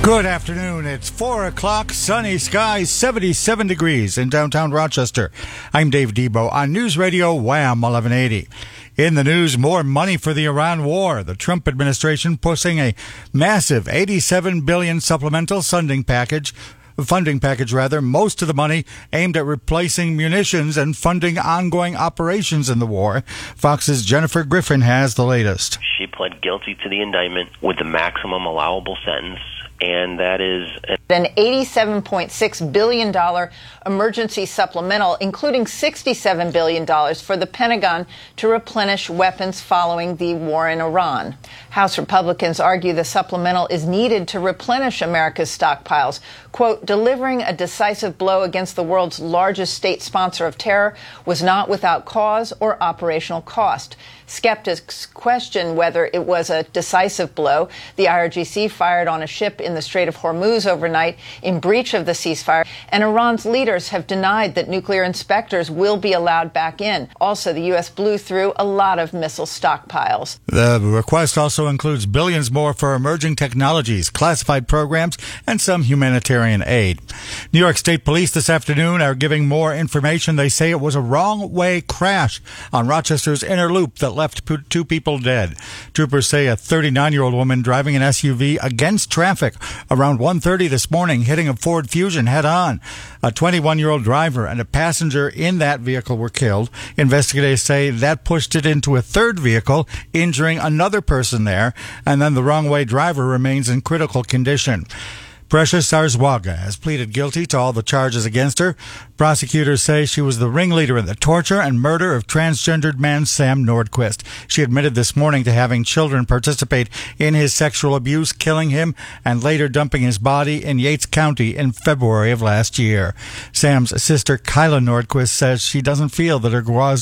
Good afternoon. It's 4 o'clock, sunny skies, 77 degrees in downtown Rochester. I'm Dave Debo on News Radio Wham 1180. In the news, more money for the Iran war. The Trump administration pushing a massive $87 billion supplemental funding package, most of the money aimed at replacing munitions and funding ongoing operations in the war. Fox's Jennifer Griffin has the latest. She pled guilty to the indictment with the maximum allowable sentence, and that is an $87.6 billion emergency supplemental, including $67 billion for the Pentagon to replenish weapons following the war in Iran. House Republicans argue the supplemental is needed to replenish America's stockpiles. Quote, delivering a decisive blow against the world's largest state sponsor of terror was not without cause or operational cost. Skeptics question whether it was a decisive blow. The IRGC fired on a ship in the Strait of Hormuz overnight in breach of the ceasefire, and Iran's leaders have denied that nuclear inspectors will be allowed back in. Also, the U.S. blew through a lot of missile stockpiles. The request also includes billions more for emerging technologies, classified programs, and some humanitarian aid. New York State Police this afternoon are giving more information. They say it was a wrong-way crash on Rochester's inner loop that left two people dead. Troopers say a 39-year-old woman driving an SUV against traffic around 1:30 this morning, hitting a Ford Fusion head-on. A 21-year-old driver and a passenger in that vehicle were killed. Investigators say that pushed it into a third vehicle, injuring another person there, and then the wrong-way driver remains in critical condition. Precious Zarzwaga has pleaded guilty to all the charges against her. Prosecutors say she was the ringleader in the torture and murder of transgendered man Sam Nordquist. She admitted this morning to having children participate in his sexual abuse, killing him, and later dumping his body in Yates County in February of last year. Sam's sister, Kyla Nordquist, says she doesn't feel that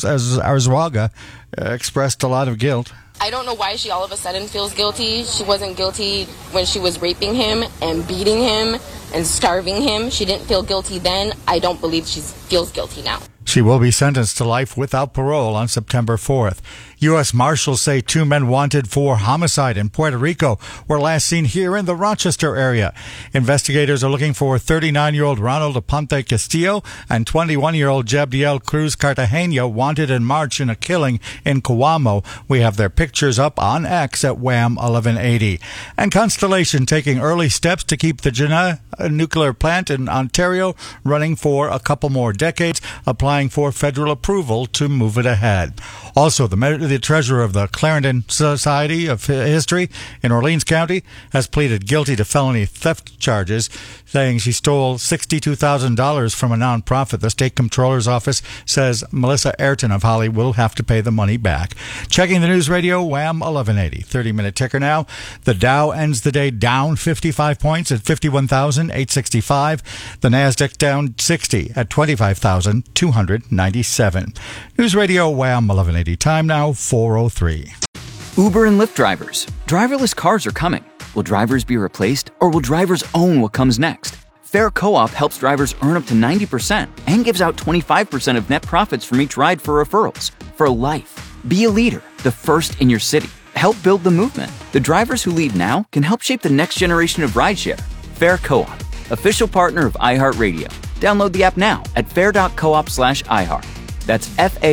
Zarzwaga expressed a lot of guilt. I don't know why she all of a sudden feels guilty. She wasn't guilty when she was raping him and beating him and starving him. She didn't feel guilty then. I don't believe she feels guilty now. She will be sentenced to life without parole on September 4th. U.S. Marshals say two men wanted for homicide in Puerto Rico were last seen here in the Rochester area. Investigators are looking for 39-year-old Ronald Aponte Castillo and 21-year-old Jabdiel Cruz Cartagena, wanted in March in a killing in Coamo. We have their pictures up on X at Wham 1180. And Constellation taking early steps to keep the Jena nuclear plant in Ontario running for a couple more decades, applying for federal approval to move it ahead. Also, the treasurer of the Clarendon Society of History in Orleans County has pleaded guilty to felony theft charges, saying she stole $62,000 from a nonprofit. The state comptroller's office says Melissa Ayrton of Holly will have to pay the money back. Checking the news radio, Wham 1180. 30-minute ticker now. The Dow ends the day down 55 points at 51,865. The Nasdaq down 60 at 25,297. News radio, Wham 1180. Time now, 4:03. Uber and Lyft drivers. Driverless cars are coming. Will drivers be replaced, or will drivers own what comes next? Fair Co-op helps drivers earn up to 90% and gives out 25% of net profits from each ride for referrals. For life. Be a leader, the first in your city. Help build the movement. The drivers who lead now can help shape the next generation of rideshare. Fair Co-op, official partner of iHeartRadio. Download the app now at fair.coop/iHeart. That's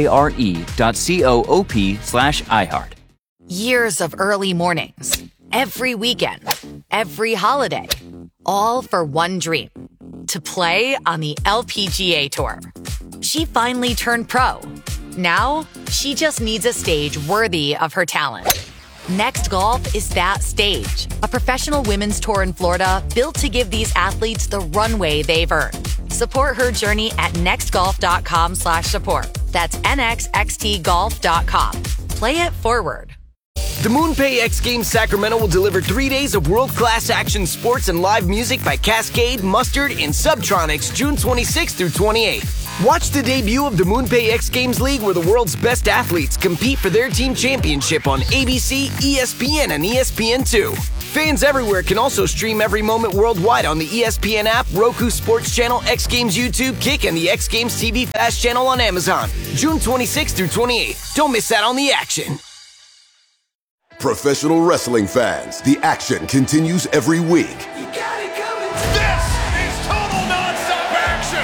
FARE.coop/iHeart. Years of early mornings, every weekend, every holiday, all for one dream, to play on the LPGA Tour. She finally turned pro. Now, she just needs a stage worthy of her talent. Next Golf is that stage, a professional women's tour in Florida built to give these athletes the runway they've earned. Support her journey at nextgolf.com/support. That's nxxtgolf.com. Play it forward. The MoonPay X Games Sacramento will deliver 3 days of world-class action sports and live music by Cascade, Mustard, and Subtronics June 26th through 28th. Watch the debut of the MoonPay X Games League, where the world's best athletes compete for their team championship on ABC, ESPN, and ESPN2. Fans everywhere can also stream every moment worldwide on the ESPN app, Roku Sports Channel, X Games YouTube, Kick, and the X Games TV Fast channel on Amazon. June 26th through 28th. Don't miss out on the action. Professional wrestling fans, the action continues every week. You gotta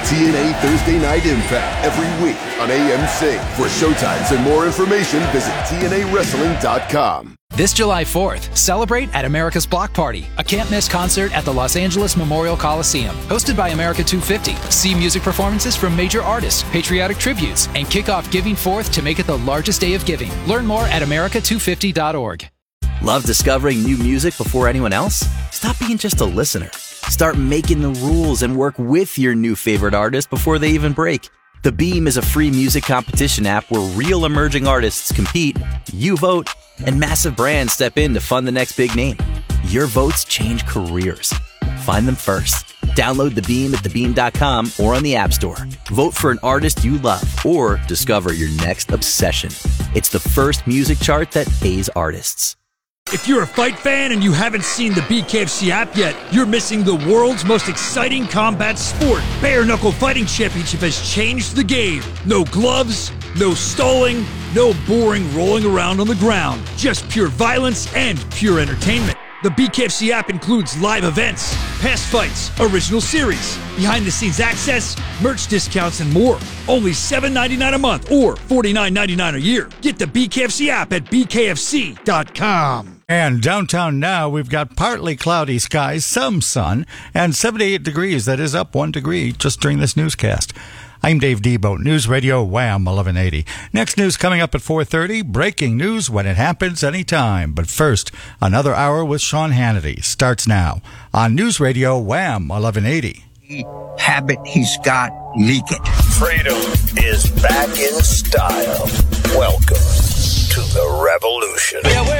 TNA Thursday Night Impact every week on AMC. For showtimes and more information, visit TNAWrestling.com. This July 4th, celebrate at America's Block Party, a can't-miss concert at the Los Angeles Memorial Coliseum. Hosted by America 250. See music performances from major artists, patriotic tributes, and kick off Giving Forth to make it the largest day of giving. Learn more at America250.org. Love discovering new music before anyone else? Stop being just a listener. Start making the rules and work with your new favorite artist before they even break. The Beam is a free music competition app where real emerging artists compete, you vote, and massive brands step in to fund the next big name. Your votes change careers. Find them first. Download The Beam at thebeam.com or on the App Store. Vote for an artist you love or discover your next obsession. It's the first music chart that pays artists. If you're a fight fan and you haven't seen the BKFC app yet, you're missing the world's most exciting combat sport. Bare Knuckle Fighting Championship has changed the game. No gloves, no stalling, no boring rolling around on the ground. Just pure violence and pure entertainment. The BKFC app includes live events, past fights, original series, behind-the-scenes access, merch discounts, and more. Only $7.99 a month or $49.99 a year. Get the BKFC app at bkfc.com. And downtown now, we've got partly cloudy skies, some sun, and 78 degrees. That is up 1 degree just during this newscast. I'm Dave Debo, News Radio Wham 1180. Next news coming up at 4:30. Breaking news when it happens anytime. But first, another hour with Sean Hannity starts now on News Radio Wham 1180. Habit he's got, leak it. Freedom is back in style. Welcome to the revolution.